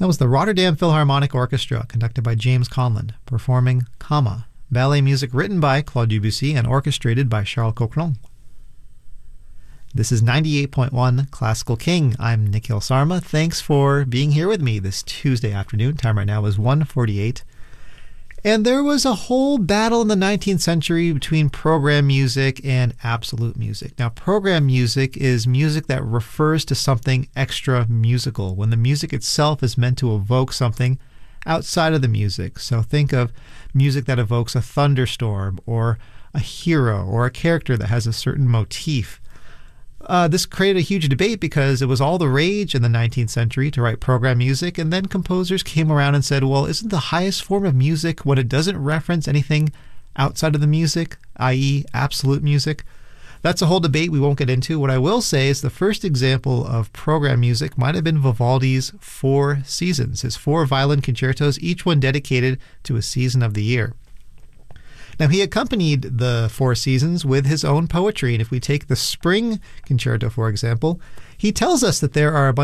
That was the Rotterdam Philharmonic Orchestra, conducted by James Conlon, performing Kama, ballet music written by Claude Debussy and orchestrated by Charles Coquelin. This is 98.1 Classical King. I'm Nikhil Sarma. Thanks for being here with me this Tuesday afternoon. Time right now is 1:48. And there was a whole battle in the 19th century between program music and absolute music. Now, program music is music that refers to something extra musical, when the music itself is meant to evoke something outside of the music. So think of music that evokes a thunderstorm or a hero or a character that has a certain motif. This created a huge debate because it was all the rage in the 19th century to write program music, and then composers came around and said, well, isn't the highest form of music when it doesn't reference anything outside of the music, i.e. absolute music? That's a whole debate we won't get into. What I will say is the first example of program music might have been Vivaldi's Four Seasons, his 4 violin concertos, each one dedicated to a season of the year. Now, he accompanied the 4 seasons with his own poetry, and if we take the Spring Concerto, for example, he tells us that there are a bunch